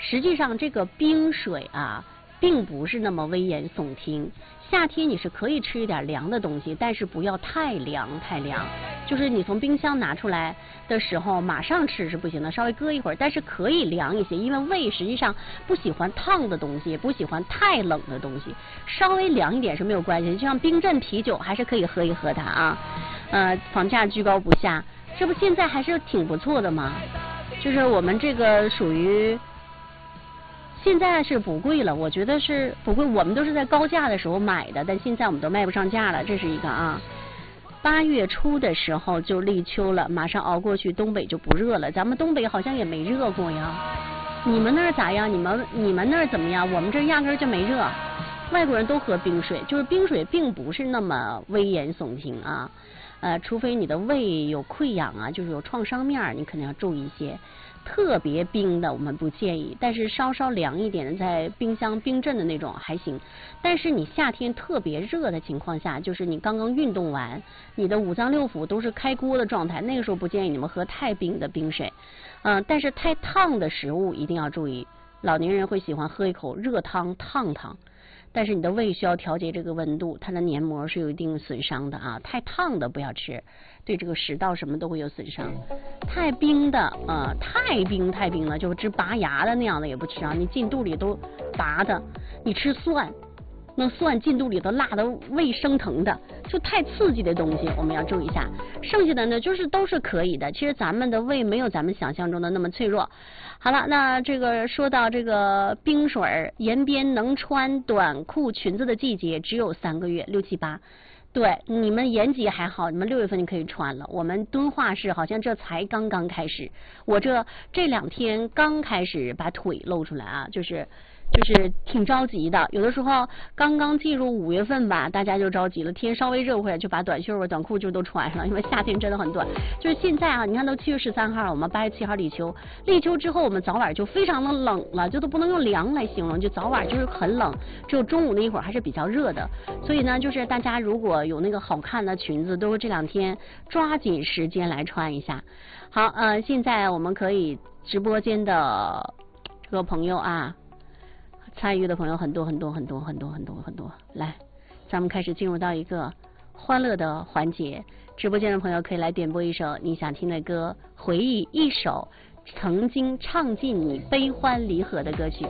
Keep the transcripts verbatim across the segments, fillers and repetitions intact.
实际上这个冰水啊，并不是那么危言耸听。夏天你是可以吃一点凉的东西，但是不要太凉太凉。就是你从冰箱拿出来的时候，马上吃是不行的，稍微搁一会儿，但是可以凉一些，因为胃实际上不喜欢烫的东西，也不喜欢太冷的东西，稍微凉一点是没有关系。就像冰镇啤酒，还是可以喝一喝它啊。呃，房价居高不下，这不现在还是挺不错的嘛。就是我们这个属于。现在是不贵了，我觉得是不贵，我们都是在高价的时候买的，但现在我们都卖不上价了，这是一个啊。八月初的时候就立秋了，马上熬过去，东北就不热了。咱们东北好像也没热过呀，你们那儿咋样？你们你们那儿怎么样？我们这压根儿就没热。外国人都喝冰水，就是冰水并不是那么危言耸听啊。呃，除非你的胃有溃疡啊，就是有创伤面，你肯定要注意一些。特别冰的我们不建议，但是稍稍凉一点的，在冰箱冰镇的那种还行。但是你夏天特别热的情况下，就是你刚刚运动完，你的五脏六腑都是开锅的状态，那个时候不建议你们喝太冰的冰水。嗯、呃，但是太烫的食物一定要注意，老年人会喜欢喝一口热汤烫烫。但是你的胃需要调节这个温度，它的黏膜是有一定损伤的啊，太烫的不要吃，对这个食道什么都会有损伤。太冰的呃，太冰太冰了，就直拔牙的那样的也不吃啊，你进肚里都拔的。你吃蒜，那蒜进肚里头辣的胃生疼的，就太刺激的东西我们要注意一下。剩下的呢就是都是可以的，其实咱们的胃没有咱们想象中的那么脆弱。好了，那这个说到这个冰水，延边能穿短裤裙子的季节只有三个月，六七八。对，你们延吉还好，你们六月份就可以穿了。我们敦化市好像这才刚刚开始，我这这两天刚开始把腿露出来啊，就是就是挺着急的。有的时候刚刚进入五月份吧，大家就着急了，天稍微热回来就把短袖啊短裤就都穿上了，因为夏天真的很短。就是现在啊，你看都七月十三号，我们八月七号立秋，立秋之后我们早晚就非常的冷了，就都不能用凉来形容，就早晚就是很冷，只有中午那一会儿还是比较热的。所以呢，就是大家如果有那个好看的裙子，都是这两天抓紧时间来穿一下。好，呃，现在我们可以直播间的这个朋友啊。参与的朋友很多很多很多很多很多很多，来，咱们开始进入到一个欢乐的环节。直播间的朋友可以来点播一首你想听的歌，回忆一首曾经唱尽你悲欢离合的歌曲。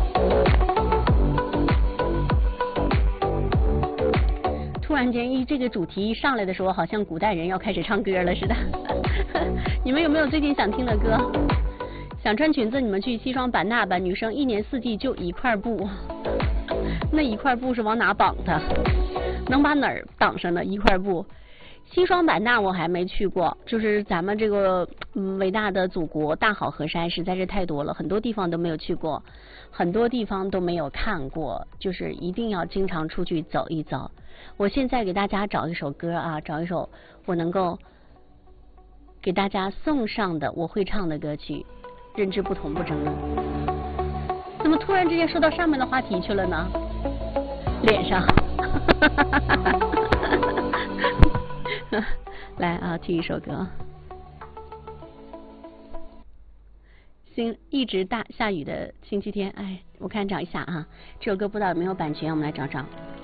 突然间一这个主题一上来的时候，好像古代人要开始唱歌了似的。你们有没有最近想听的歌？想穿裙子，你们去西双版纳吧。女生一年四季就一块布，那一块布是往哪绑的？能把哪儿绑上的一块布？西双版纳我还没去过，就是咱们这个、嗯、伟大的祖国大好河山实在是太多了，很多地方都没有去过，很多地方都没有看过，就是一定要经常出去走一走。我现在给大家找一首歌啊，找一首我能够给大家送上的我会唱的歌曲。认知不同不争论，怎么突然之间说到上面的话题去了呢？脸上来啊，听一首歌，星一直大下雨的星期天。哎，我看找一下啊，这首歌不知道有没有版权，我们来找找。